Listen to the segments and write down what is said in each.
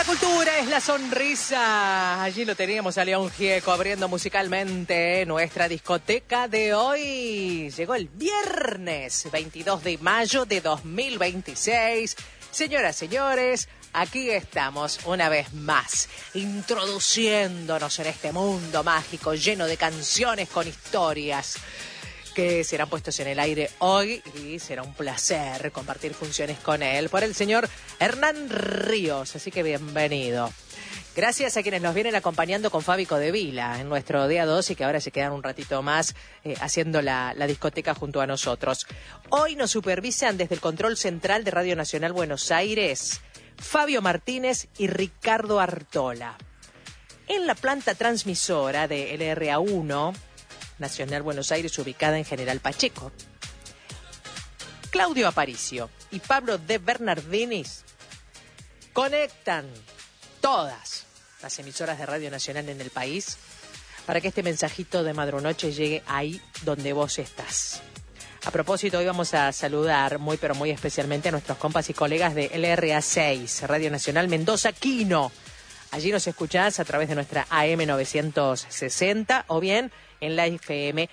La cultura es la sonrisa. Allí lo teníamos a León Gieco abriendo musicalmente nuestra discoteca de hoy. Llegó el viernes 22 de mayo de 2026. Señoras, señores, aquí estamos una vez más, introduciéndonos en este mundo mágico lleno de canciones con historias que serán puestos en el aire hoy y será un placer compartir funciones con él por el señor Hernán Ríos, así que bienvenido. Gracias a quienes nos vienen acompañando con Fabi Codevila en nuestro día 2 y que ahora se quedan un ratito más haciendo la discoteca junto a nosotros. Hoy nos supervisan desde el control central de Radio Nacional Buenos Aires Fabio Martínez y Ricardo Artola. En la planta transmisora de LRA1 Nacional Buenos Aires, ubicada en General Pacheco, Claudio Aparicio y Pablo de Bernardinis conectan todas las emisoras de Radio Nacional en el país para que este mensajito de Madrunoche llegue ahí donde vos estás. A propósito, hoy vamos a saludar muy pero muy especialmente a nuestros compas y colegas de LRA6, Radio Nacional Mendoza Quino. Allí nos escuchás a través de nuestra AM 960 o bien en la FM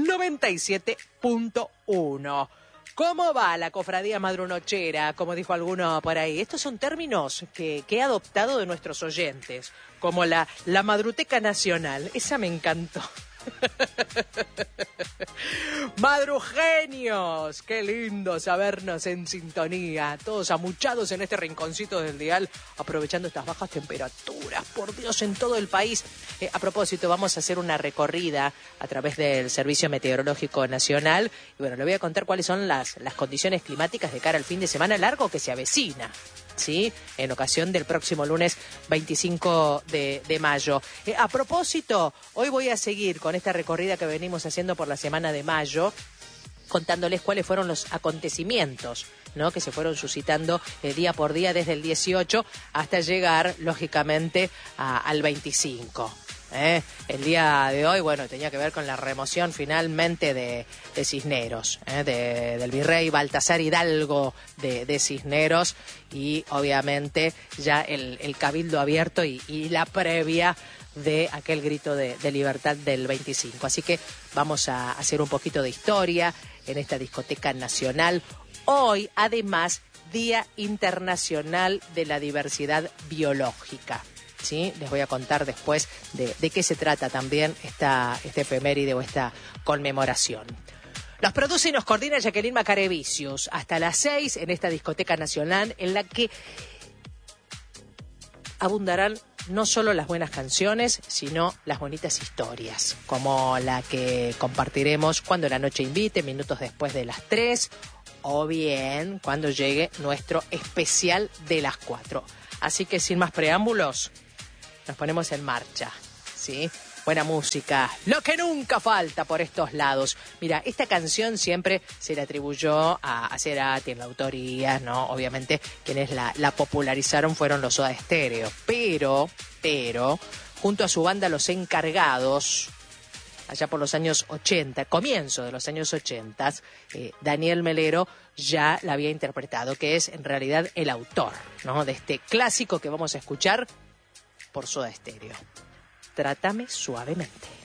97.1. ¿Cómo va la cofradía madrunochera? Como dijo alguno por ahí. Estos son términos que he adoptado de nuestros oyentes, como la madruteca nacional. Esa me encantó. Madrugenios, qué lindo sabernos en sintonía, todos amuchados en este rinconcito del dial, aprovechando estas bajas temperaturas, por Dios, en todo el país. A propósito, vamos a hacer una recorrida a través del Servicio Meteorológico Nacional y bueno, le voy a contar cuáles son las condiciones climáticas de cara al fin de semana largo que se avecina, ¿sí? En ocasión del próximo lunes 25 de mayo. A propósito, hoy voy a seguir con esta recorrida que venimos haciendo por la semana de mayo, contándoles cuáles fueron los acontecimientos, ¿no?, que se fueron suscitando día por día desde el 18 hasta llegar, lógicamente, al 25. El día de hoy, bueno, tenía que ver con la remoción finalmente de Cisneros, del virrey Baltasar Hidalgo de Cisneros y obviamente ya el cabildo abierto y la previa de aquel grito de libertad del 25. Así que vamos a hacer un poquito de historia en esta discoteca nacional. Hoy, además, Día Internacional de la Diversidad Biológica. ¿Sí? Les voy a contar después de qué se trata también esta efeméride o esta conmemoración. Nos produce y nos coordina Jacqueline Macarevicius hasta las 6 en esta discoteca nacional en la que abundarán no solo las buenas canciones, sino las bonitas historias, como la que compartiremos cuando la noche invite, minutos después de las 3, o bien cuando llegue nuestro especial de las 4. Así que sin más preámbulos, nos ponemos en marcha, ¿sí? Buena música, lo que nunca falta por estos lados. Mira, esta canción siempre se le atribuyó a Cerati en la autoría, ¿no? Obviamente quienes la popularizaron fueron los Soda Stereo, pero, junto a su banda Los Encargados, allá por los años 80, comienzo de los años 80, Daniel Melero ya la había interpretado, que es en realidad el autor, ¿no?, de este clásico que vamos a escuchar por Soda Stereo. Trátame suavemente.